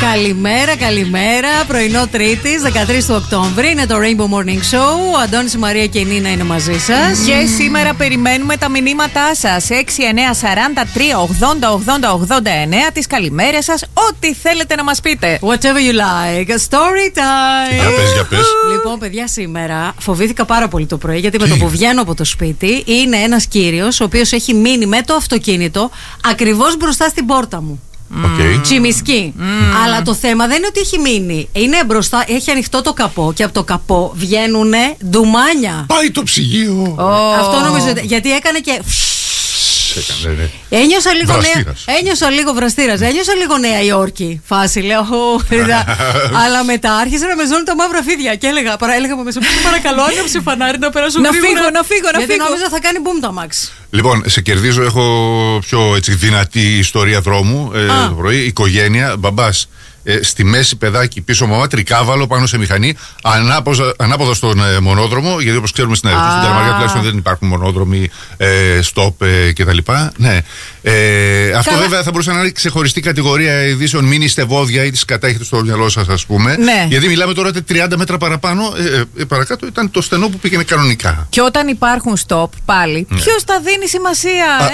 Καλημέρα. Πρωινό Τρίτης, 13 του Οκτώβρη. Είναι το Rainbow Morning Show. Ο Αντώνης, η Μαρία και η Νίνα είναι μαζί σας. Και σήμερα περιμένουμε τα μηνύματά σας. 6, 9, 43, 80, 89. Τις καλημέρες σας. Ό,τι θέλετε να μας πείτε. Whatever you like. Story time. Για πες. Λοιπόν, παιδιά, σήμερα φοβήθηκα πάρα πολύ το πρωί, γιατί με το που βγαίνω από το σπίτι είναι ένας κύριος ο οποίος έχει μείνει με το αυτοκίνητο ακριβώς μπροστά στην πόρτα μου. Okay. Τσιμισκή. Αλλά το θέμα δεν είναι ότι έχει μείνει. Είναι μπροστά, έχει ανοιχτό το καπό και από το καπό βγαίνουν ντουμάνια. Πάει το ψυγείο. Αυτό νομίζω. Γιατί έκανε και. Ναι. Ένιωσα λίγο βραστήρας. Ένιωσα λίγο Νέα Υόρκη. Φάση, λέω. Αλλά μετά άρχισε να με ζώνουν τα μαύρα φίδια. Και έλεγα μέσα, παρακαλώ, άνοιξε φανάρι να περάσω γρήγορα. Να φύγω. Γιατί νόμιζα θα κάνει boom το αμάξι. Λοιπόν, σε κερδίζω. Έχω πιο δυνατή ιστορία δρόμου το πρωί. Οικογένεια, μπαμπάς στη μέση, παιδάκι πίσω μαμά, τρικάβαλο πάνω σε μηχανή, ανάποδα στον μονόδρομο, γιατί όπως ξέρουμε στην Καλαμαριά τουλάχιστον δεν υπάρχουν μονόδρομοι, stop κτλ. Ναι. Αυτό βέβαια θα μπορούσε να είναι ξεχωριστή κατηγορία ειδήσεων, μην είστε βόδια ή τις κατέχετε στο μυαλό σας, ας πούμε. Ναι. Γιατί μιλάμε τώρα 30 μέτρα παραπάνω, παρακάτω ήταν το στενό που πήγαινε κανονικά. Και όταν υπάρχουν stop πάλι, ποιος θα δίνει σημασία?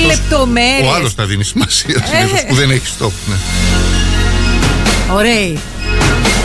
Λεπτομέρειες. Ο άλλος θα δίνει σημασία, συνήθως, που δεν έχει stop. Ναι. Ωραίοι.